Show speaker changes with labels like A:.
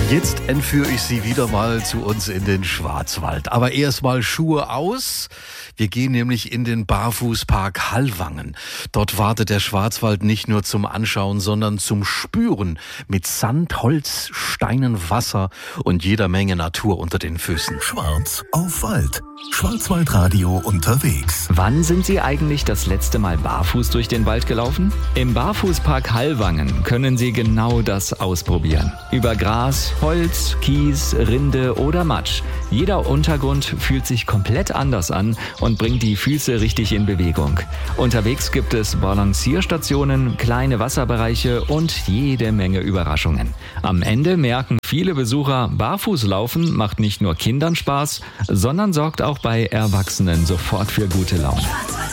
A: Jetzt entführe ich Sie wieder mal zu uns in den Schwarzwald. Aber erst mal Schuhe aus. Wir gehen nämlich in den Barfußpark Hallwangen. Dort wartet der Schwarzwald nicht nur zum Anschauen, sondern zum Spüren. Mit Sand, Holz, Steinen, Wasser und jeder Menge Natur unter den Füßen.
B: Schwarz auf Wald. Schwarzwaldradio unterwegs.
C: Wann sind Sie eigentlich das letzte Mal barfuß durch den Wald gelaufen? Im Barfußpark Hallwangen können Sie genau das ausprobieren. Über Gras, Holz, Kies, Rinde oder Matsch. Jeder Untergrund fühlt sich komplett anders an und bringt die Füße richtig in Bewegung. Unterwegs gibt es Balancierstationen, kleine Wasserbereiche und jede Menge Überraschungen. Am Ende merken viele Besucher, Barfußlaufen macht nicht nur Kindern Spaß, sondern sorgt auch bei Erwachsenen sofort für gute Laune.